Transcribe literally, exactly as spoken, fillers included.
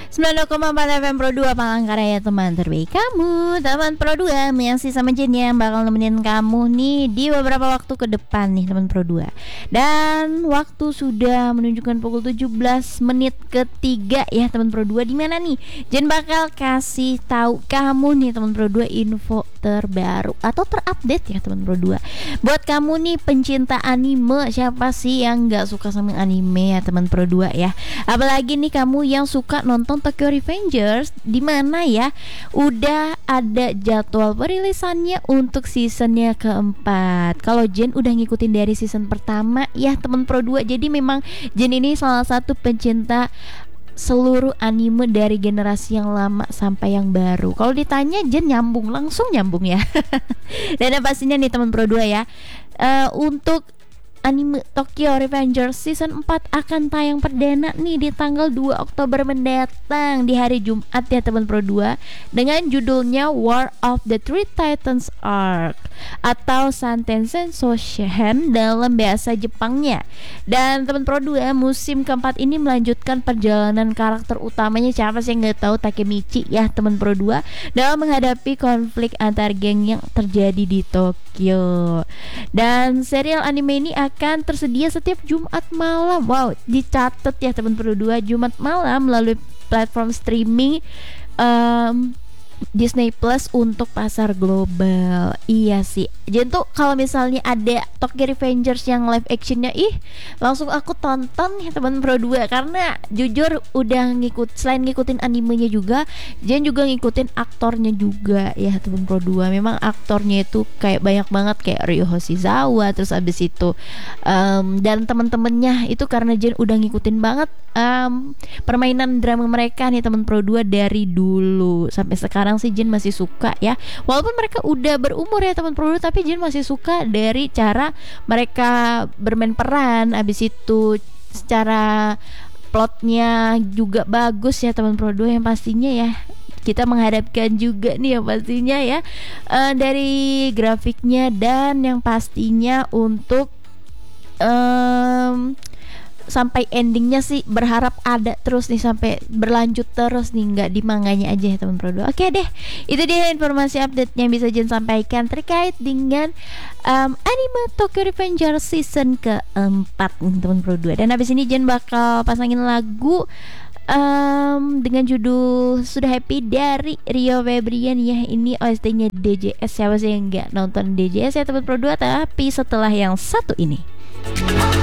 sembilan puluh koma empat F M Pro dua Palangkaraya, teman terbaik kamu. Teman Pro dua masih sama Jen yang bakal nemenin kamu nih di beberapa waktu ke depan nih teman Pro dua. Dan waktu sudah menunjukkan pukul tujuh belas menit ketiga ya teman Pro dua. Di mana nih Jen bakal kasih tahu kamu nih teman Pro dua info terbaru atau terupdate ya teman Pro dua. Buat kamu nih pencinta anime, siapa sih yang gak suka sama anime ya teman Pro dua ya. Apalagi nih kamu yang suka nonton Tokyo Revengers, di mana ya udah ada jadwal perilisannya untuk seasonnya keempat. Kalau Jen udah ngikutin dari season pertama ya teman Pro dua. Jadi memang Jen ini salah satu pencinta seluruh anime dari generasi yang lama sampai yang baru. Kalau ditanya Jen nyambung, langsung nyambung ya. Dan yang pastinya nih teman Pro dua ya, uh, untuk anime Tokyo Revengers season empat akan tayang perdana nih di tanggal dua Oktober mendatang di hari Jumat ya teman Pro dua, dengan judulnya War of the Three Titans Arc atau Santensen Soshen dalam bahasa Jepangnya. Dan teman Pro dua, musim keempat ini melanjutkan perjalanan karakter utamanya, siapa sih yang nggak tahu, Takemichi ya teman Pro dua, dalam menghadapi konflik antar geng yang terjadi di Tokyo. Dan serial anime ini akan tersedia setiap Jumat malam. Wow, dicatat ya teman Pro dua, Jumat malam melalui platform streaming um, Disney Plus untuk pasar global. Iya sih, Jen tuh kalau misalnya ada Tokyo Revengers yang live actionnya, ih langsung aku tonton ya teman Pro dua. Karena jujur udah ngikut, selain ngikutin animenya juga, Jen juga ngikutin aktornya juga ya teman Pro dua. Memang aktornya itu kayak banyak banget, kayak Ryo Hoshizawa, terus abis itu um, dan teman-temannya itu, karena Jen udah ngikutin banget um, permainan drama mereka nih teman Pro dua dari dulu sampai sekarang sih Jen masih suka ya. Walaupun mereka udah berumur ya teman Pro dua, tapi Jen masih suka dari cara mereka bermain peran. Abis itu secara plotnya juga bagus ya teman Pro dua, yang pastinya ya kita mengharapkan juga nih yang pastinya ya uh, dari grafiknya, dan yang pastinya untuk um, sampai endingnya sih berharap ada terus nih, sampai berlanjut terus nih, nggak di manganya aja ya teman Pro dua. Oke deh, itu dia informasi update yang bisa Jen sampaikan terkait dengan um, anime Tokyo Revengers season keempat nih teman Pro dua. Dan habis ini Jen bakal pasangin lagu um, dengan judul Sudah Happy dari Rio Febrian ya. Ini O S T-nya D J S. Siapa sih yang nggak nonton D J S ya teman Pro dua? Tapi setelah yang satu ini